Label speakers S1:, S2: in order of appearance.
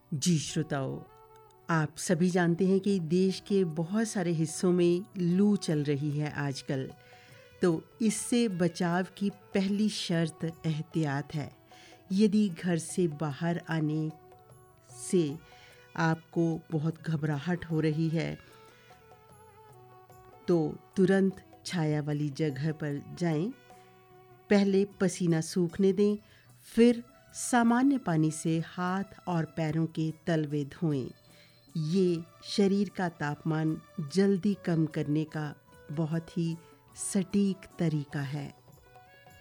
S1: जी श्रोताओं, आप सभी जानते हैं कि देश के बहुत सारे हिस्सों में लू चल रही है आजकल। तो इससे बचाव की पहली शर्त एहतियात है। यदि घर से बाहर आने से आपको बहुत घबराहट हो रही है तो तुरंत छाया वाली जगह पर जाएं। पहले पसीना सूखने दें, फिर सामान्य पानी से हाथ और पैरों के तलवे धोएं। ये शरीर का तापमान जल्दी कम करने का बहुत ही सटीक तरीका है।